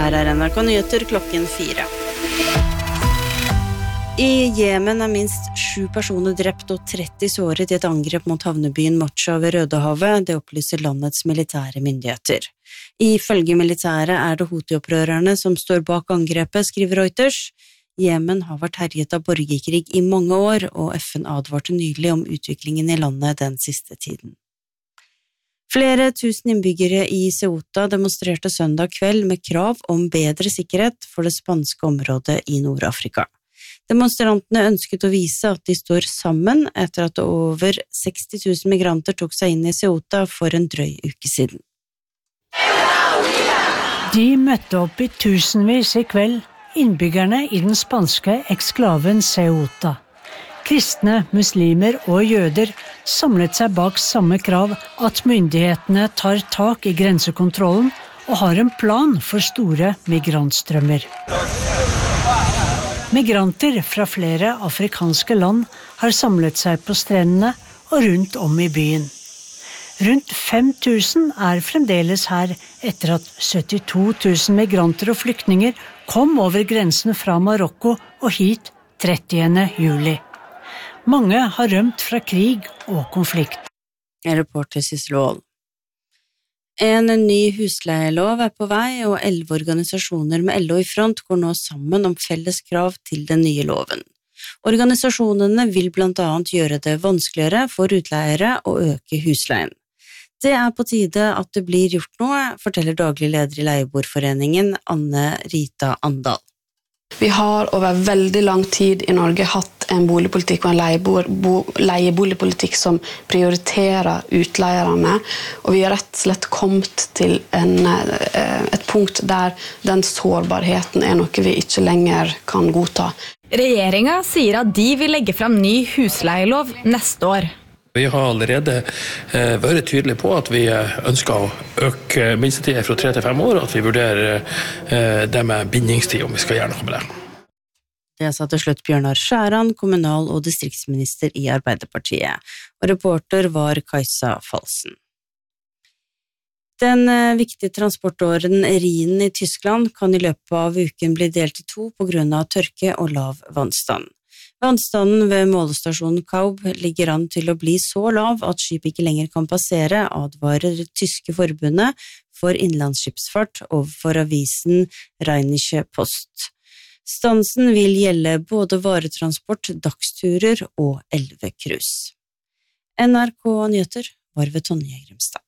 Her NRK Nyheter klokken 4. I Jemen minst 7 personer drept og 30 såret i et angrep mot havnebyen Mocha ved Rødehavet, det opplyser landets militære myndigheter. Ifølge militæret det Houthi-opprørerne som står bak angrepet, skriver Reuters. Jemen har vært herjet av borgerkrig i mange år, og FN advarte nylig om utviklingen i landet den siste tiden. Flere tusen innbyggere i Ceuta demonstrerte søndag kveld med krav om bedre sikkerhet for det spanske området i Nord-Afrika. Demonstrantene ønsket å vise at de står sammen etter at over 60 000 migranter tok seg inn i Ceuta for en drøy uke siden. De møtte opp i tusenvis i kveld, innbyggerne i den spanske eksklaven Ceuta. Kristne, muslimer og jøder samlet seg bak samme krav at myndighetene tar tak i grensekontrollen og har en plan for store migrantstrømmer. Migranter fra flere afrikanske land har samlet seg på strendene og rundt om i byen. Rundt 5000 fremdeles her etter at 72 000 migranter og flyktninger kom over grensen fra Marokko og hit 30. juli. Mange har rømt fra krig og konflikt. Reporter Sissel Wold. En ny husleielov på vei, og 11 organisasjoner med LO i front går nå sammen om felles krav til den nye loven. Organisasjonene vil blant annet gjøre det vanskeligere for utleiere å øke husleien. Det på tide at det blir gjort noe, forteller daglig leder i Leieboerforeningen, Anne Rita Andal. Vi har over veldig lang tid i Norge hatt en boligpolitikk og en leieboligpolitikk som prioriterer utleierne, og vi har rett og slett kommet til et punkt der den sårbarheten noe vi ikke lenger kan godta. Regjeringen sier at de vil legge frem ny husleielov neste år. Vi har allerede vært tydelige på at vi ønsker å øke minstetiden fra 3 til 5 år, og at vi vurderer det med bindingstid om vi skal gjøre noe med det. Det sa til slutt Bjørnar Skjæran, kommunal- og distriktsminister i Arbeiderpartiet, og reporter var Kajsa Falsen. Den viktige transportåren Rhinen i Tyskland kan i løpet av uken bli delt i 2 på grunn av tørke og lav vannstand. Vannstanden ved målestasjonen Kaub ligger an til å bli så lav at skip ikke lenger kan passere, advarer det tyske forbundet for innlandsskipsfart overfor avisen Rheinische Post. Stansen vil gjelde både varetransport, dagsturer og elvecruise. NRK Nyheter var ved Tonje Grimstad.